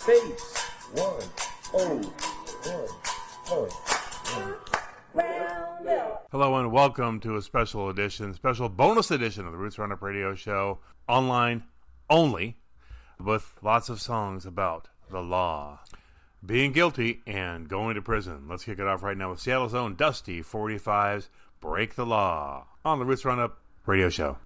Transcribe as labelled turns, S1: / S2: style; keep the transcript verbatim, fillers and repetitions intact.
S1: Face one, oh, one, oh, one.
S2: Hello and welcome to a special edition, special bonus edition of the Roots Roundup Radio Show, online only, with lots of songs about the law, being guilty, and going to prison. Let's kick it off right now with Seattle's own Dusty forty-five's Break the Law on the Roots Roundup Radio Show.